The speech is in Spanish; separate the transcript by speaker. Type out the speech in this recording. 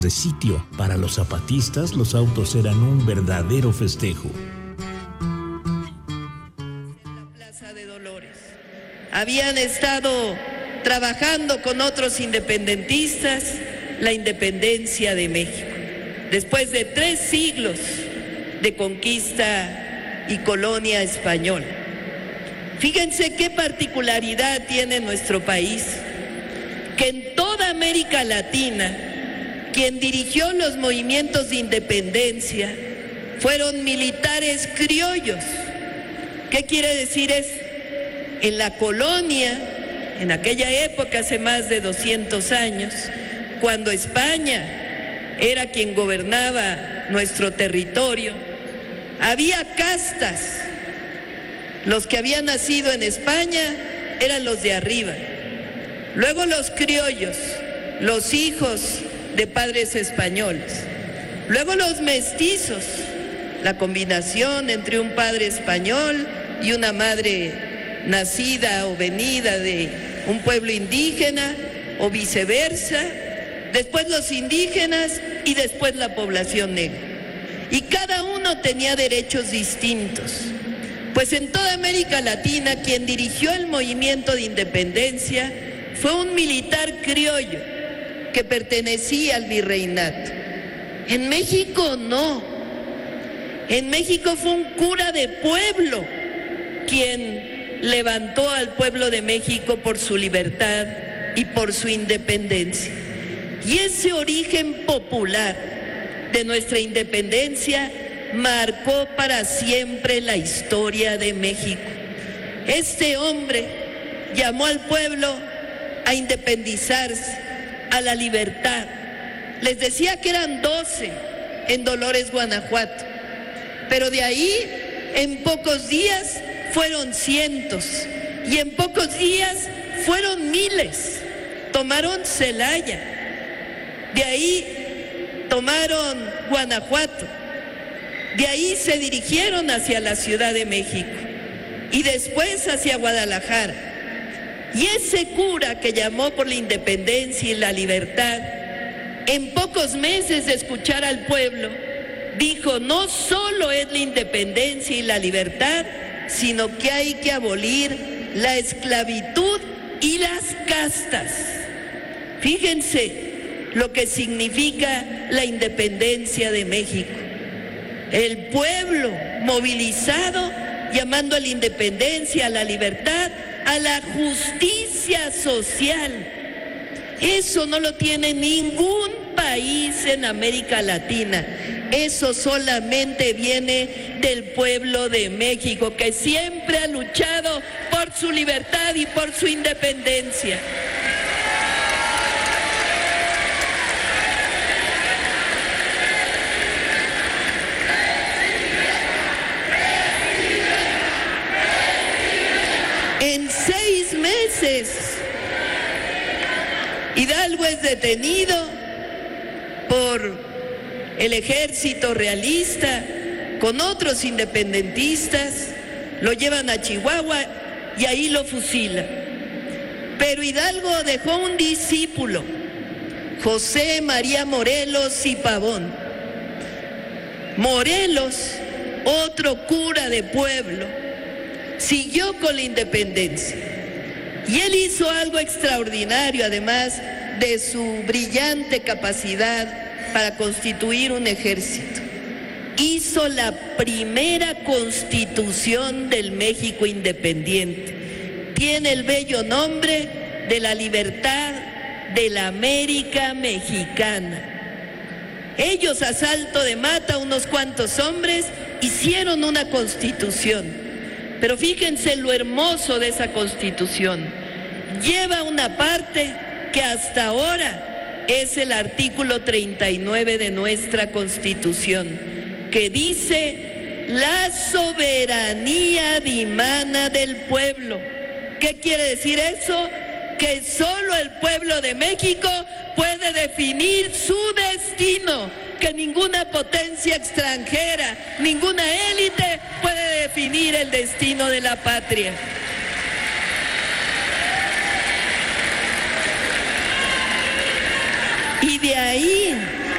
Speaker 1: de sitio. Para los zapatistas, los autos eran un verdadero festejo.
Speaker 2: En la Plaza de Dolores habían estado trabajando con otros independentistas la independencia de México. Después de 3 siglos de conquista y colonia española. Fíjense qué particularidad tiene nuestro país, que en toda América Latina, quien dirigió los movimientos de independencia fueron militares criollos. ¿Qué quiere decir eso? En la colonia, en aquella época, hace más de 200 años, cuando España era quien gobernaba nuestro territorio, había castas. Los que habían nacido en España eran los de arriba. Luego los criollos, los hijos de padres españoles. Luego los mestizos, la combinación entre un padre español y una madre nacida o venida de un pueblo indígena o viceversa. Después los indígenas y después la población negra. Y cada uno tenía derechos distintos. Pues en toda América Latina quien dirigió el movimiento de independencia fue un militar criollo que pertenecía al virreinato. En México no. En México fue un cura de pueblo quien levantó al pueblo de México por su libertad y por su independencia. Y ese origen popular de nuestra independencia marcó para siempre la historia de México. Este hombre llamó al pueblo a independizarse, a la libertad. Les decía que eran 12 en Dolores, Guanajuato, pero de ahí en pocos días fueron cientos y en pocos días fueron miles. Tomaron Celaya, de ahí tomaron Guanajuato, de ahí se dirigieron hacia la Ciudad de México y después hacia Guadalajara. Y ese cura que llamó por la independencia y la libertad, en pocos meses de escuchar al pueblo, dijo: no solo es la independencia y la libertad, sino que hay que abolir la esclavitud y las castas. Fíjense lo que significa la independencia de México. El pueblo movilizado, llamando a la independencia, a la libertad, a la justicia social. Eso no lo tiene ningún país en América Latina. Eso solamente viene del pueblo de México, que siempre ha luchado por su libertad y por su independencia. En 6 meses, Hidalgo es detenido por el ejército realista con otros independentistas, lo llevan a Chihuahua y ahí lo fusilan. Pero Hidalgo dejó un discípulo, José María Morelos y Pavón. Morelos, otro cura de pueblo, siguió con la independencia. Y él hizo algo extraordinario, además de su brillante capacidad para constituir un ejército. Hizo la primera constitución del México independiente. Tiene el bello nombre de la libertad de la América mexicana. Ellos, a salto de mata, unos cuantos hombres, hicieron una constitución. Pero fíjense lo hermoso de esa constitución. Lleva una parte que hasta ahora es el artículo 39 de nuestra constitución, que dice: la soberanía dimana del pueblo. ¿Qué quiere decir eso? Que solo el pueblo de México puede definir su destino, que ninguna potencia extranjera, ninguna élite puede definir el destino de la patria. Y de ahí